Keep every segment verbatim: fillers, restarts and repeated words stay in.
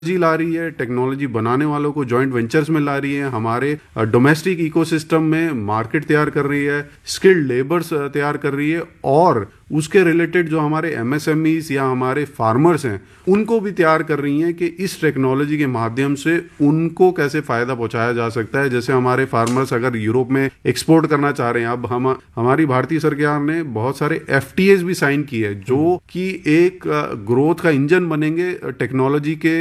जी ला रही है, टेक्नोलॉजी बनाने वालों को जॉइंट वेंचर्स में ला रही है, हमारे डोमेस्टिक इकोसिस्टम में मार्केट तैयार कर रही है, स्किल्ड लेबर्स तैयार कर रही है, और उसके रिलेटेड जो हमारे एमएसएमईज या हमारे फार्मर्स हैं उनको भी तैयार कर रही हैं कि इस टेक्नोलॉजी के माध्यम से उनको कैसे फायदा पहुंचाया जा सकता है। जैसे हमारे फार्मर्स अगर यूरोप में एक्सपोर्ट करना चाह रहे हैं, अब हम हमारी भारतीय सरकार ने बहुत सारे एफटीएस भी साइन किए हैं जो कि एक ग्रोथ का इंजन बनेंगे टेक्नोलॉजी के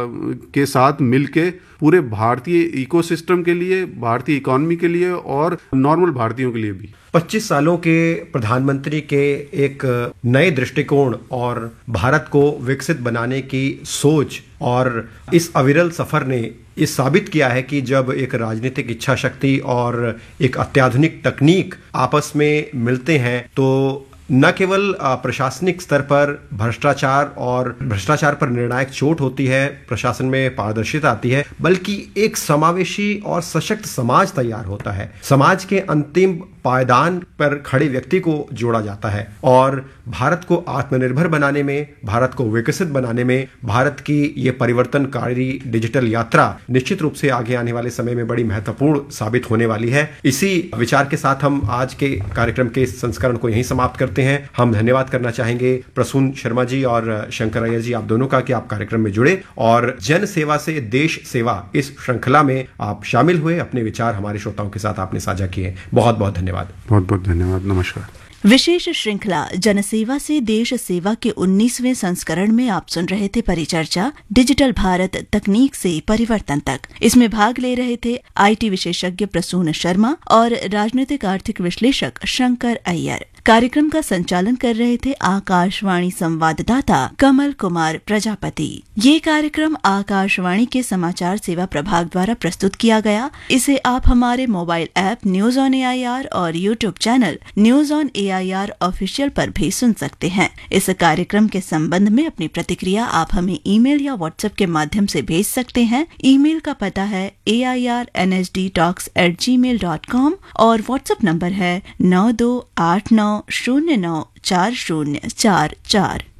के साथ मिलके पूरे भारतीय इकोसिस्टम के लिए, भारतीय इकोनॉमी के लिए और नॉर्मल भारतीयों के लिए भी। पच्चीस सालों के प्रधानमंत्री के एक नए दृष्टिकोण और भारत को विकसित बनाने की सोच और इस अविरल सफर ने ये साबित किया है कि जब एक राजनीतिक इच्छा शक्ति और एक अत्याधुनिक तकनीक आपस में मिलते हैं तो न केवल प्रशासनिक स्तर पर भ्रष्टाचार और भ्रष्टाचार पर निर्णायक चोट होती है, प्रशासन में पारदर्शिता आती है, बल्कि एक समावेशी और सशक्त समाज तैयार होता है। समाज के अंतिम पायदान पर खड़े व्यक्ति को जोड़ा जाता है और भारत को आत्मनिर्भर बनाने में, भारत को विकसित बनाने में भारत की ये परिवर्तनकारी डिजिटल यात्रा निश्चित रूप से आगे आने वाले समय में बड़ी महत्वपूर्ण साबित होने वाली है। इसी विचार के साथ हम आज के कार्यक्रम के संस्करण को यहीं समाप्त करते हैं। हम धन्यवाद करना चाहेंगे प्रसून शर्मा जी और शंकर अय्यर जी, आप दोनों का कि आप कार्यक्रम में जुड़े और जन सेवा से देश सेवा इस श्रृंखला में आप शामिल हुए, अपने विचार हमारे श्रोताओं के साथ आपने साझा किए। बहुत बहुत धन्यवाद। बहुत बहुत धन्यवाद। नमस्कार। विशेष श्रृंखला जनसेवा से देश सेवा के उन्नीसवें संस्करण में आप सुन रहे थे परिचर्चा डिजिटल भारत तकनीक से परिवर्तन तक। इसमें भाग ले रहे थे आईटी विशेषज्ञ प्रसून शर्मा और राजनीतिक आर्थिक विश्लेषक शंकर अय्यर। कार्यक्रम का संचालन कर रहे थे आकाशवाणी संवाददाता कमल कुमार प्रजापति। ये कार्यक्रम आकाशवाणी के समाचार सेवा प्रभाग द्वारा प्रस्तुत किया गया। इसे आप हमारे mobile app news on AIR और YouTube channel news on AIR official पर भी सुन सकते हैं। इस कार्यक्रम के संबंध में अपनी प्रतिक्रिया आप हमें ईमेल या व्हाट्सएप के माध्यम से भेज सकते हैं। ईमेल का पता है ए I R N S D talks eight ji mail dot com और व्हाट्सएप नंबर है नौ दो आठ नौ शून्य नौ चार शून्य चार चार।